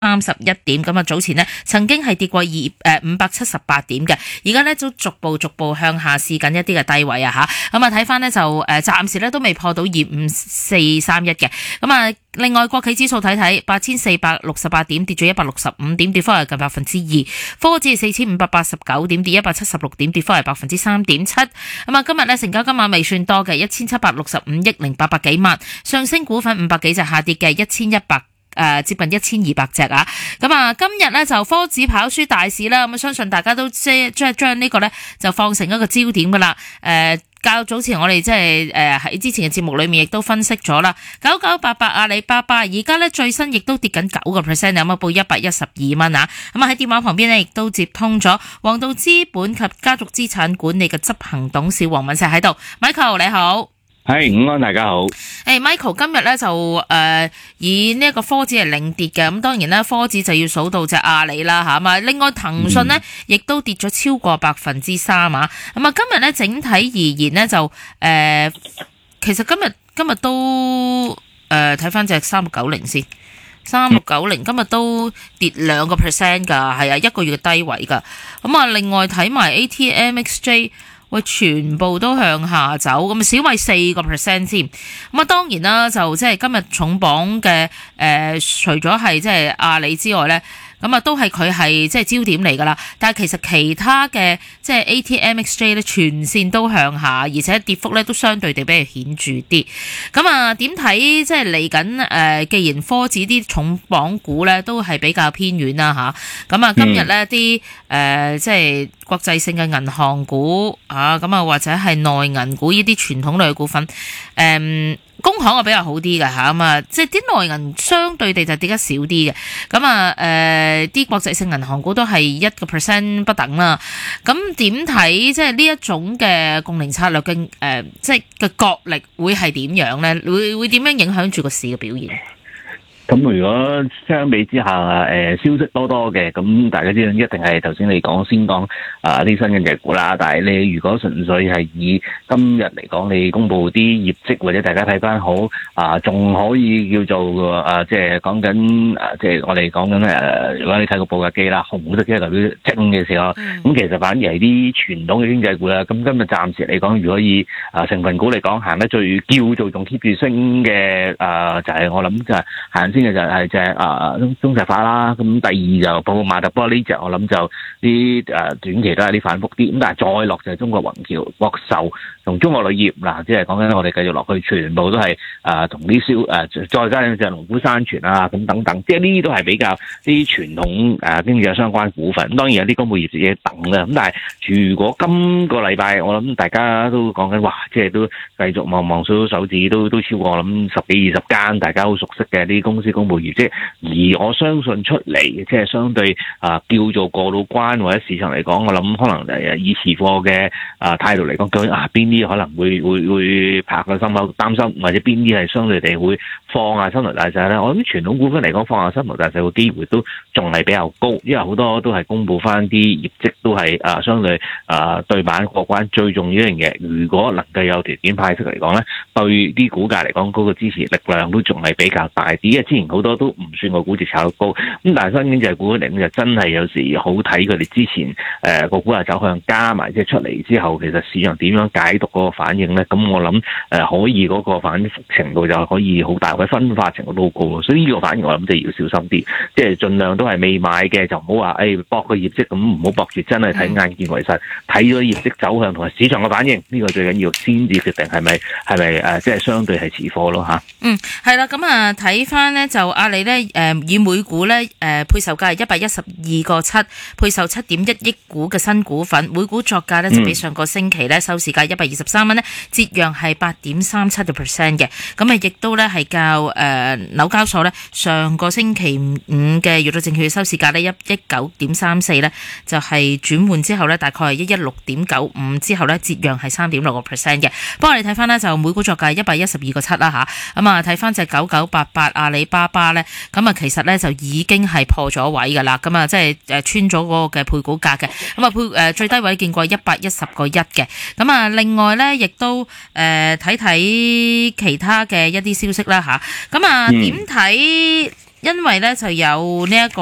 31點，咁啊早前呢曾經係跌過578點嘅，而家呢都逐步向下試緊一啲嘅低位啊吓，咁啊睇翻呢就暫時呢都未破到25431嘅，咁啊另外國企指數睇8468點，跌咗165點，跌幅係近2%，科指係4589點，跌176點，跌幅係3.7%，咁啊今日呢成交金額未算多嘅1765億零800幾萬，上升股份500幾隻，下跌嘅1100接近1200隻啊！咁啊，今日咧就科指跑輸大市啦，咁相信大家都即係將呢個咧就放成一個焦點噶啦。較早前我哋即係喺之前嘅節目裏面亦都分析咗啦，9988阿里巴巴而家咧最新亦都跌緊9%，有冇報112蚊啊？咁啊喺電話旁邊咧亦都接通咗黃道資本及家族資產管理嘅執行董事黃敏石喺度 ，Michael 你好。 係午安，大家好。 Michael 今日咧就以呢一個科指係領跌嘅，咁當然啦，科指就要數到隻阿里啦吓嘛。另外騰訊呢亦都跌咗超過3%啊。咁啊，今日咧整體而言呢，就其實今日都睇翻隻3690先，3690今日都跌2%噶，係啊，一個月嘅低位噶。咁啊，另外睇埋 ATMXJ。喂，全部都向下走，咁小米4%先。咁啊，當然啦，就即係今日重磅嘅除咗係即係阿里之外咧，咁啊都係佢係即係焦點嚟噶啦。但係其實其他嘅即係 ATMXJ 咧，全線都向下，而且跌幅咧都相對地比較顯著啲。咁啊，點睇即係嚟緊既然科指啲重磅股咧都係比較偏遠啦吓，咁啊今日咧啲即係國際性嘅銀行股咁啊或者係內銀股呢啲傳統類嘅股份，工行啊比較好啲嘅吓，咁啊即係啲內銀相對地就跌得少啲嘅，咁啊啲國際性銀行股都係1% 不等啦。咁點睇即係呢一種嘅共贏策略嘅即係嘅角力會係點樣咧？會點樣影響住個市嘅表現？ 咁如果相比之下，消息多嘅，咁大家知道一定係頭先你先講啲新嘅隻股啦。但係你如果純粹係以今日嚟講，你公布啲業績或者大家睇翻好仲可以叫做即係講緊即係我哋講緊如果你睇個報價機啦，紅色機代表升嘅時候，咁其實反而係啲傳統嘅經濟股啦。咁今日暫時嚟講，如果以成分股嚟講行得最叫做仲 keep 住升嘅就係我諗就係行先嘅就係隻中石化啦。咁第二就寶馬特，不過呢隻我諗就啲短期都係啲反覆啲。咁但係再落就係中國宏橋、國壽同中國鋁業嗱，即係講緊我哋繼續落去，全部都係同啲再加上隻龍虎山泉啊咁等等，即係呢啲都係比較啲傳統經濟相關股份。咁當然有啲公布業績嘢等啦。咁但係如果今個禮拜我諗大家都講緊，哇！即係都繼續望數手指都超過我諗10幾20間大家好熟悉嘅啲公司公布業績，而我相信出嚟即係相對叫做過到關，或者市場嚟講，我諗可能以持貨嘅態度嚟講，究竟邊啲可能會拍個心口擔心，或者邊啲係相對地會放下心頭大細咧？我諗傳統股份嚟講，放下心頭大細嘅機會都仲係比較高，因為好多都係公布翻啲業績都係相對對板過關。最重要一樣嘢，如果能夠有條件派息嚟講咧，對啲股價嚟講嗰個支持力量都仲係比較大啲。因為之前好多都唔算個估值炒得高，咁但係新經濟股嚟講就真係有時好睇佢哋之前個股價走向，加埋即係出嚟之後，其實市場點樣解讀嗰個反應咧？咁我諗可以嗰個反覆程度就可以好大，或者分化程度都好高。所以呢個反而我諗就要小心啲，即係盡量都係未買嘅就唔好話搏個業績，咁唔好搏住，真係睇眼見為實，睇咗業績走向同埋市場嘅反應，呢個最緊要先至決定係咪即係相對係持貨咯吓。 係啦，咁啊睇翻咧就阿里咧以每股咧配售價係112個7，配售7.1億股嘅新股份，每股作價咧就比上個星期咧收市價123蚊咧，折讓係8.37% 嘅。咁啊亦都咧係較紐交所咧上個星期五嘅月度證券收市價咧119.34咧，就係轉換之後咧大概係116.95之後咧折讓係3.6% 嘅。不過我哋睇翻咧就每股作價112個7啦吓，咁啊睇翻隻9988阿里巴巴咧，咁啊其實咧就已經係破咗位噶啦，咁啊即係穿咗嗰個嘅配股價嘅，咁啊最低位見過110個1嘅。咁啊另外咧亦都睇睇其他嘅一啲消息啦吓，咁啊點睇因為咧就有呢一個